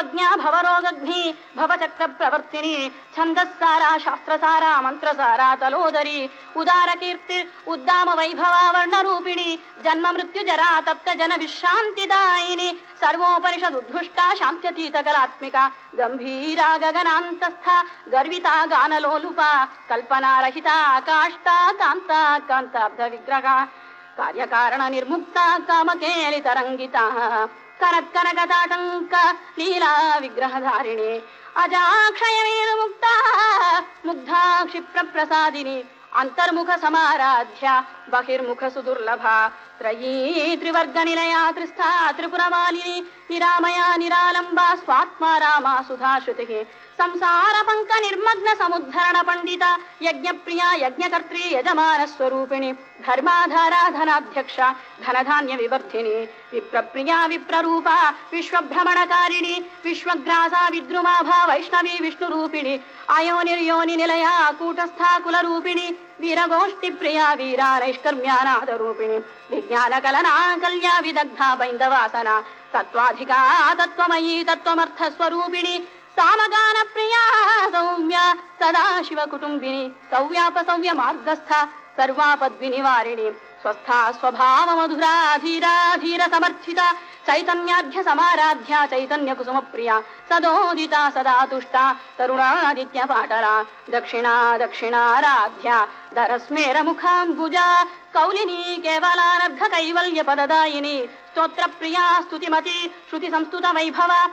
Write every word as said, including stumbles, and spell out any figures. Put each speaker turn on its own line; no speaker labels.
सर्वज्ञा भवरोगघ्नी भवचक्र प्रवर्तिनी छन्दस्सारा शास्त्रसारा मंत्रसारा तलोदरी उदार कीर्ति उद्दाम वैभवा वर्णरूपिणी जन्म मृत्यु जरा तप्त जन विश्रांतिदायिनी सर्वोपनिषद उद्घुष्टा शांत्यतीत कलात्मिका गंभीरा गगनांतस्था गर्विता गानलोलुपा कल्पना रहिता काष्ठा कांता कांताब्ध विग्रहा कार्यकारण निर्मुक्ता कामकेलितरंगिता करत्कनकताटंक लीला विग्रहधारिणी अजाक्षयमुक्ता मुग्धा क्षिप्र प्रसादिनी अंतर्मुख समाराध्या बहिर्मुख सुदुर्लभा त्रयी त्रिवर्ग निलया त्रिस्था त्रिपुरमालिनी निरामया निरालंबा स्वात्मा रामा सुधाश्रुतिः संसार पंक निर्मग्न समुद्धरण पंडिता यज्ञ प्रिया यज्ञकर्त्री यजमान स्वरूपिणी धर्माधारा धनाध्यक्षा धनधान्य विवर्धिनी विप्रप्रिया विप्ररूपा विश्वभ्रमणकारिणी विश्वग्रासा विद्रुमाभा वैष्णवी विष्णुरूपिणी आयोनिर्योनि निलया कूटस्था कुलरूपिणी वीरगोष्ठी प्रिया वीरा नैष्कर्म्यानाद रूपिणी विज्ञान कलना कल्या विदग्धा बैन्दवासना तत्त्वाधिका तत्त्वमयी तत्त्वमर्थ स्वरूपिणी सामगान प्रिया सौम्या सदाशिव कुटुंबिनी सौव्यापसौव्य मार्गस्था सर्वापद्विनिवारिणी स्वस्था स्वभाव मधुरा धीरा धीर समर्थिता चैतन्याढ्य समाराध्या चैतन्य कुसुम प्रिया सदोदिता सदा तुष्टा तरुणादित्य पाटला दक्षिणा दक्षिणाराध्या दरस्मेर मुखाम्बुजा कौलिनी केवलानर्घ कैवल्य पददायिनी स्तोत्र प्रिया स्तुतिमती श्रुति संस्तुत वैभवा